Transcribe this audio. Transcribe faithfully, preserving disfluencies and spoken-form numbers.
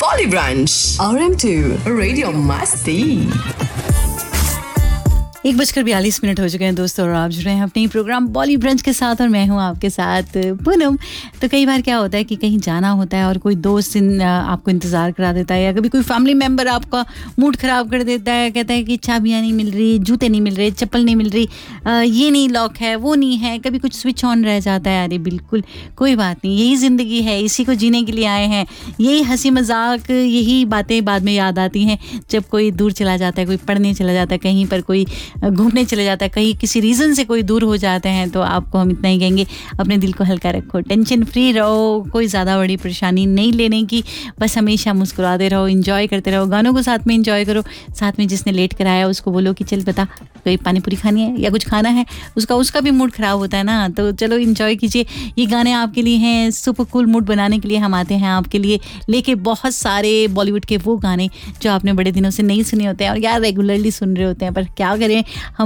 Bolly Brunch R M to Radio मस्ती। एक बजकर बयालीस मिनट हो चुके हैं दोस्तों, और आप जुड़े हैं अपने प्रोग्राम बॉली ब्रंच के साथ, और मैं हूं आपके साथ पूनम। तो कई बार क्या होता है कि कहीं जाना होता है और कोई दोस्त इन, आपको इंतज़ार करा देता है, या कभी कोई फैमिली मेम्बर आपका मूड ख़राब कर देता है, कहता है कि चाबियाँ नहीं मिल रही, जूते नहीं मिल रहे, चप्पल नहीं मिल रही, ये नहीं लॉक है, वो नहीं है, कभी कुछ स्विच ऑन रह जाता है। अरे बिल्कुल कोई बात नहीं, यही ज़िंदगी है, इसी को जीने के लिए आए हैं। यही हंसी मजाक, यही बातें बाद में याद आती हैं जब कोई दूर चला जाता है, कोई पढ़ने चला जाता है, कहीं पर कोई घूमने चले जाता है, कहीं किसी रीज़न से कोई दूर हो जाते हैं। तो आपको हम इतना ही कहेंगे, अपने दिल को हल्का रखो, टेंशन फ्री रहो, कोई ज़्यादा बड़ी परेशानी नहीं लेने की, बस हमेशा मुस्कुराते रहो, एंजॉय करते रहो, गानों को साथ में एंजॉय करो। साथ में जिसने लेट कराया उसको बोलो कि चल बता, कोई पानी पूरी खानी है या कुछ खाना है, उसका उसका भी मूड ख़राब होता है ना, तो चलो एंजॉय कीजिए। ये गाने आपके लिए हैं, सुपर कूल मूड बनाने के लिए हम आते हैं आपके लिए लेके बहुत सारे बॉलीवुड के वो गाने जो आपने बड़े दिनों से नहीं सुने होते हैं और यार रेगुलरली सुन रहे होते हैं, पर क्या करें, हम